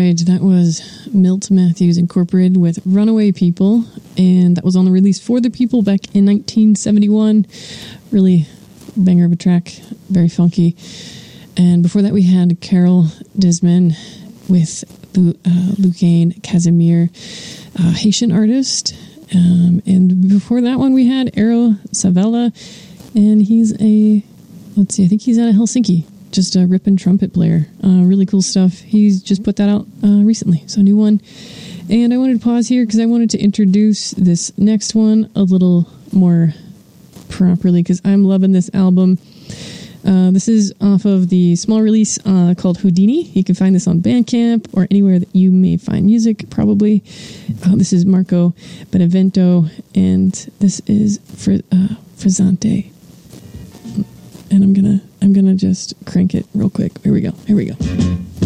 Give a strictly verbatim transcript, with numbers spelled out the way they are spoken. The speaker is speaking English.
right, that was Milt Matthews Incorporated with Runaway People, and that was on the release For the People back in nineteen seventy-one. Really banger of a track, very funky. And before that we had Carol Desmond with uh, Lucane Casimir, uh, Haitian artist. Um, and before that one we had Eero Savela, and he's a, let's see, I think he's out of Helsinki. Just a ripping trumpet player. Uh, really cool stuff. He's just put that out uh, recently. So, new one. And I wanted to pause here because I wanted to introduce this next one a little more properly because I'm loving this album. Uh, this is off of the small release uh, called Houdini. You can find this on Bandcamp or anywhere that you may find music, probably. Uh, this is Marco Benevento, and this is for uh, Frizzante. And I'm gonna I'm gonna just crank it real quick. Here we go. Here we go.